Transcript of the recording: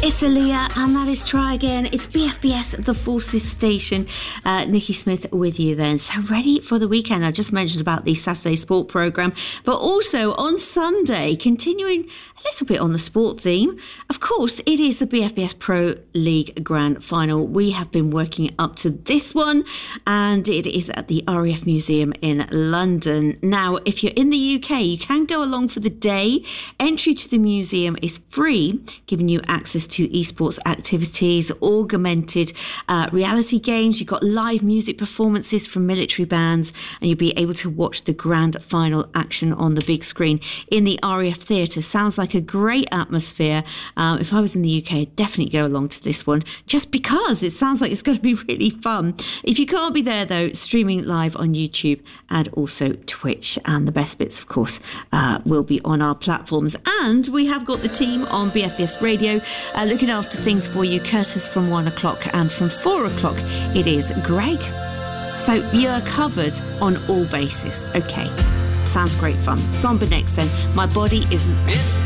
It's Aaliyah, and that is Try Again. It's BFBS, the Forces Station. Nikki Smith with you then. So ready for the weekend. I just mentioned about the Saturday sport programme, but also on Sunday, continuing a little bit on the sport theme. Of course, it is the BFBS Pro League Grand Final. We have been working up to this one, and it is at the RAF Museum in London. Now, if you're in the UK, you can go along for the day. Entry to the museum is free, giving you access to esports activities, augmented reality games. You've got live music performances from military bands, and you'll be able to watch the grand final action on the big screen in the RAF Theatre. Sounds like a great atmosphere. If I was in the UK, I'd definitely go along to this one, just because it sounds like it's going to be really fun. If you can't be there, though, streaming live on YouTube and also Twitch. And the best bits, of course, will be on our platforms. And we have got the team on BFBS Radio looking after things for you. Curtis from 1 o'clock, and from 4 o'clock it is Greg. So you're covered on all bases. Okay, sounds great fun. Somber next then. My body isn't...